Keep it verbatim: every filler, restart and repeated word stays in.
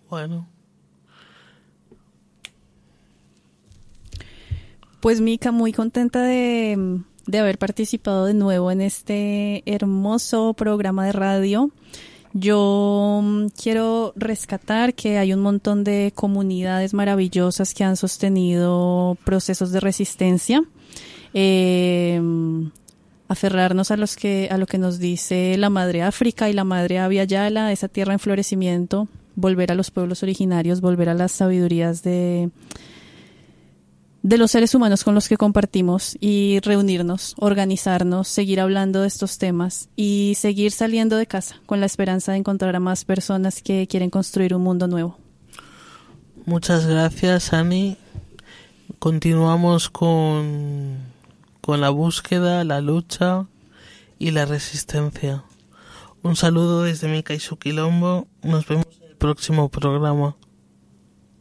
Bueno. Pues Mica, muy contenta de, de haber participado de nuevo en este hermoso programa de radio. Yo quiero rescatar que hay un montón de comunidades maravillosas que han sostenido procesos de resistencia. Eh, aferrarnos a los que a lo que nos dice la Madre África y la Madre Abya Yala, esa tierra en florecimiento, volver a los pueblos originarios, volver a las sabidurías de de los seres humanos con los que compartimos y reunirnos, organizarnos, seguir hablando de estos temas y seguir saliendo de casa con la esperanza de encontrar a más personas que quieren construir un mundo nuevo. Muchas gracias, Ani. Continuamos con, con la búsqueda, la lucha y la resistencia. Un saludo desde Mica y su Quilombo. Nos vemos en el próximo programa.